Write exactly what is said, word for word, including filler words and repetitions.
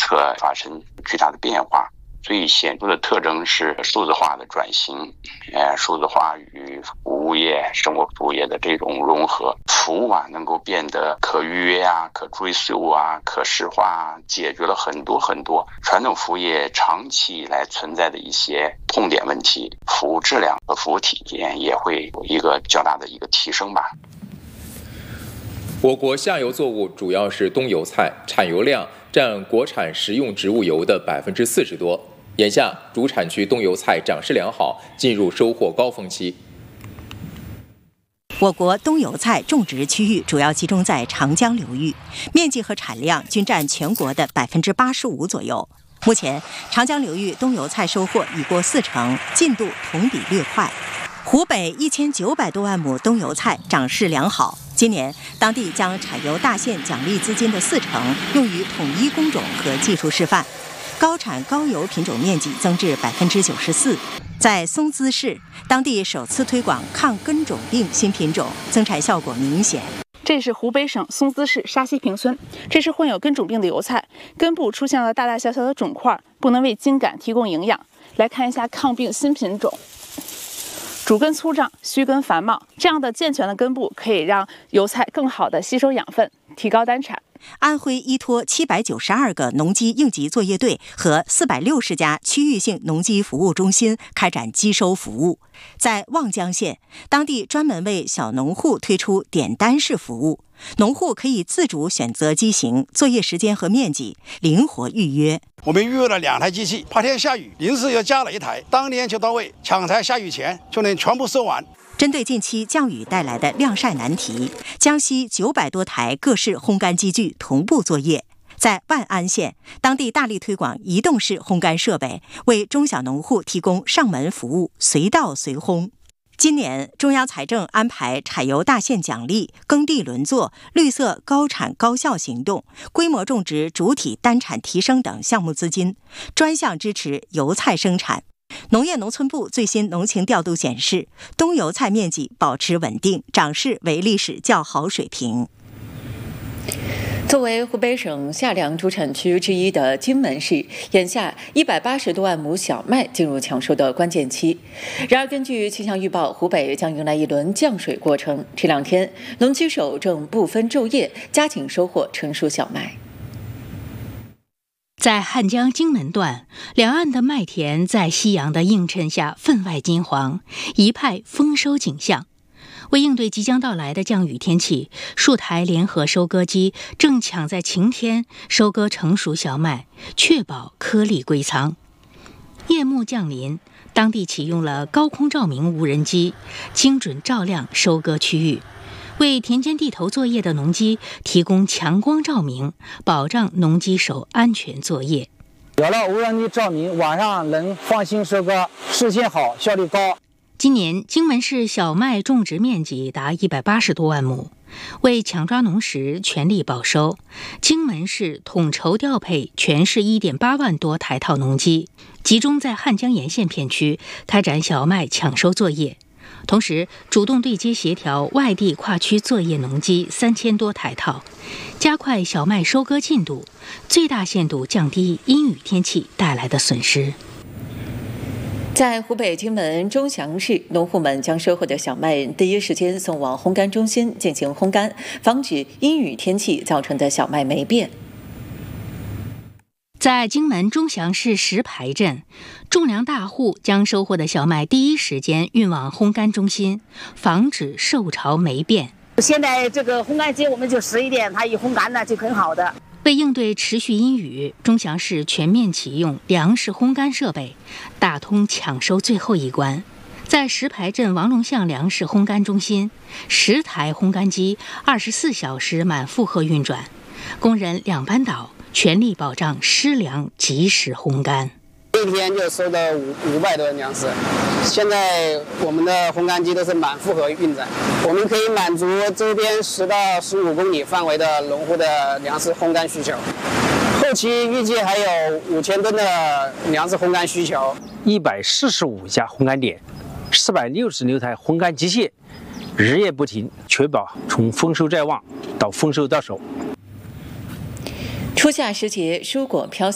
策发生巨大的变化。最显著的特征是数字化的转型，呃，数字化与服务业、生活服务业的这种融合，服务啊能够变得可预约啊、可追溯啊、可视化啊，解决了很多很多传统服务业长期以来存在的一些痛点问题，服务质量和服务体验也会有一个较大的一个提升吧。 我国下游作物主要是冬油菜，产油量占国产食用植物油的百分之四十多。眼下，主产区冬油菜长势良好，进入收获高峰期。 我国冬油菜种植区域主要集中在长江流域，面积和产量均占全国的百分之八十五左右。目前，长江流域冬油菜收获已过四成，进度同比略快。湖北一千九百多万亩冬油菜长势良好。今年，当地将产油大县奖励资金的四成用于统一工种和技术示范。高产高油品种面积增至百分之九十四，在松滋市，当地首次推广抗根种病新品种，增产效果明显。 这是湖北省松滋市沙溪坪村，这是患有根种病的油菜，根部出现了大大小小的肿块，不能为茎秆提供营养。来看一下抗病新品种，主根粗壮，须根繁茂，这样的健全的根部可以让油菜更好地吸收养分，提高单产。 安徽依托七百九十二个农机应急作业队和四百六十家区域性农机服务中心开展机收服务。在望江县，当地专门为小农户推出点单式服务，农户可以自主选择机型、作业时间和面积，灵活预约。 我们预约了两台机器，怕天下雨，临时又加了一台，当天就到位，抢在下雨前就能全部收完。 针对近期降雨带来的晾晒难题，江西九百多台各式烘干机具同步作业。在万安县，当地大力推广移动式烘干设备，为中小农户提供上门服务，随到随烘。今年，中央财政安排产油大县奖励、耕地轮作、绿色高产高效行动、规模种植主体单产提升等项目资金，专项支持油菜生产。农业农村部最新农情调度显示，冬油菜面积保持稳定，长势为历史较好水平。 作为湖北省夏粮主产区之一的荆门市，眼下一百八十多万亩小麦进入抢收的关键期。然而，根据气象预报，湖北将迎来一轮降水过程。这两天，农机手正不分昼夜加紧收获成熟小麦。 在汉江荆门段，两岸的麦田在夕阳的映衬下分外金黄，一派丰收景象。为应对即将到来的降雨天气，数台联合收割机正抢在晴天收割成熟小麦，确保颗粒归仓。夜幕降临，当地启用了高空照明无人机，精准照亮收割区域，为田间地头作业的农机提供强光照明，保障农机手安全作业。 有了无人机照明，晚上能放心收割，视线好，效率高。 今年荆门市小麦种植面积达一百八十多万亩，为抢抓农时全力保收，荆门市统筹调配全市一点八万多台套农机，集中在汉江沿线片区开展小麦抢收作业，同时主动对接协调外地跨区作业农机三千多台套，加快小麦收割进度，最大限度降低阴雨天气带来的损失。 在湖北荆门钟祥市，农户们将收获的小麦第一时间送往烘干中心进行烘干，防止阴雨天气造成的小麦霉变。 在荆门钟祥市石牌镇，种粮大户将收获的小麦第一时间运往烘干中心，防止受潮霉变。 现在这个烘干机我们就十一点，它一烘干呢就很好的。 为应对持续阴雨，钟祥市全面启用粮食烘干设备，打通抢收最后一关。在石牌镇王龙巷粮食烘干中心，十台烘干机二十四小时满负荷运转，工人两班倒，全力保障湿粮及时烘干。 一天就收到五五百多粮食，现在我们的烘干机都是满负荷运转，我们可以满足周边十到十五公里范围的农户的粮食烘干需求。后期预计还有五千吨的粮食烘干需求。 一百四十五家烘干点，四百六十六台烘干机械，日夜不停，确保从丰收在望到丰收到手。 初夏时节，蔬果飘